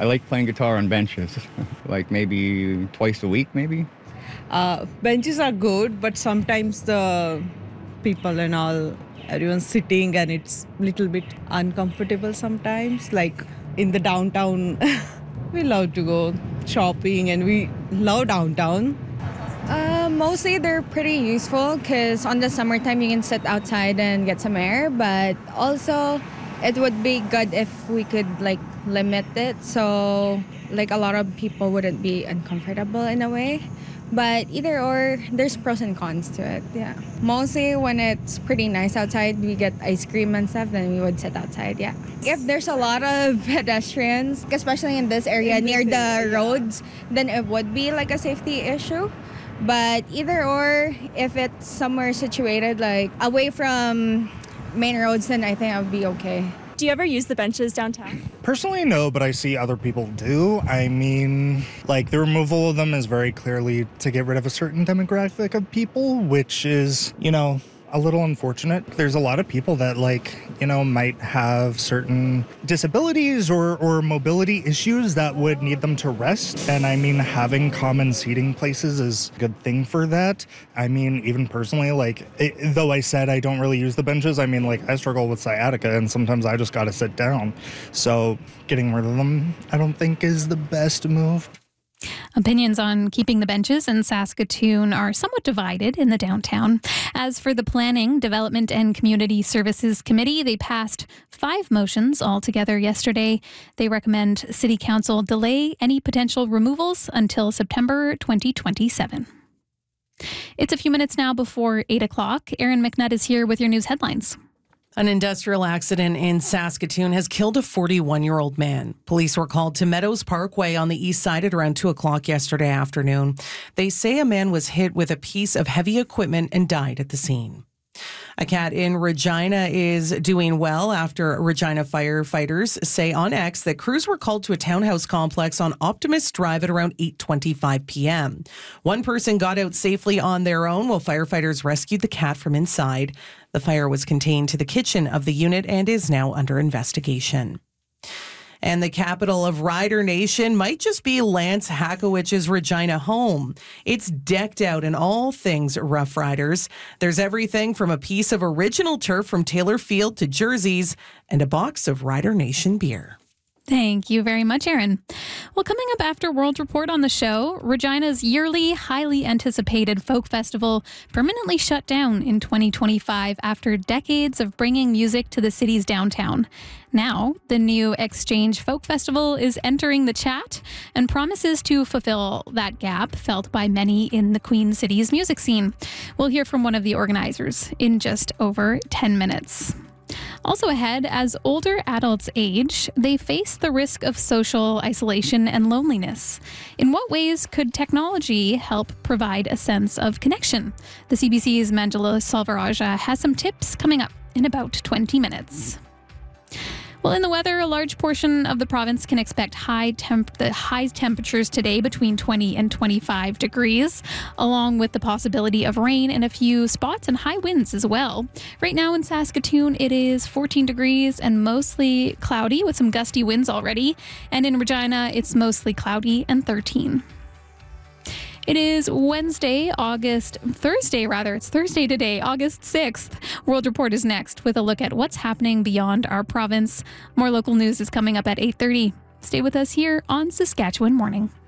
I like playing guitar on benches, like maybe twice a week, maybe. Benches are good, but sometimes the people and all, everyone's sitting and it's a little bit uncomfortable sometimes. Like in the downtown, we love to go shopping and we love downtown. Mostly they're pretty useful because on the summertime you can sit outside and get some air, but also it would be good if we could like limit it so like a lot of people wouldn't be uncomfortable in a way. But either or, there's pros and cons to it, yeah. Mostly when it's pretty nice outside, we get ice cream and stuff, then we would sit outside, yeah. If there's a lot of pedestrians, especially in this area near the roads, then it would be like a safety issue. But either or, if it's somewhere situated like away from main roads, then I think I would be okay. Do you ever use the benches downtown? Personally, no, but I see other people do. I mean, like the removal of them is very clearly to get rid of a certain demographic of people, which is, a little unfortunate. There's a lot of people that might have certain disabilities or mobility issues that would need them to rest. And I mean, having common seating places is a good thing for that. I mean, even personally, though I said I don't really use the benches, I mean, I struggle with sciatica and sometimes I just got to sit down. So getting rid of them, I don't think is the best move. Opinions on keeping the benches in Saskatoon are somewhat divided in the downtown. As for the Planning, Development and Community Services Committee, they passed 5 motions altogether yesterday. They recommend City Council delay any potential removals until September 2027. It's a few minutes now before 8 o'clock. Erin McNutt is here with your news headlines. An industrial accident in Saskatoon has killed a 41-year-old man. Police were called to Meadows Parkway on the east side at around 2 o'clock yesterday afternoon. They say a man was hit with a piece of heavy equipment and died at the scene. A cat in Regina is doing well after Regina firefighters say on X that crews were called to a townhouse complex on Optimist Drive at around 8:25 p.m. One person got out safely on their own while firefighters rescued the cat from inside. The fire was contained to the kitchen of the unit and is now under investigation. And the capital of Rider Nation might just be Lance Hakowich's Regina home. It's decked out in all things Rough Riders. There's everything from a piece of original turf from Taylor Field to jerseys and a box of Rider Nation beer. Thank you very much, Erin. Well, coming up after World Report on the show, Regina's yearly, highly anticipated folk festival permanently shut down in 2025 after decades of bringing music to the city's downtown. Now, the new Exchange Folk Festival is entering the chat and promises to fulfill that gap felt by many in the Queen City's music scene. We'll hear from one of the organizers in just over 10 minutes. Also ahead, as older adults age, they face the risk of social isolation and loneliness. In what ways could technology help provide a sense of connection? The CBC's Manjula Salvaraja has some tips coming up in about 20 minutes. Well, in the weather, a large portion of the province can expect high temperatures today between 20 and 25 degrees, along with the possibility of rain in a few spots and high winds as well. Right now in Saskatoon, it is 14 degrees and mostly cloudy with some gusty winds already. And in Regina, it's mostly cloudy and 13. It is Thursday today, August 6th. World Report is next with a look at what's happening beyond our province. More local news is coming up at 8:30. Stay with us here on Saskatchewan Morning.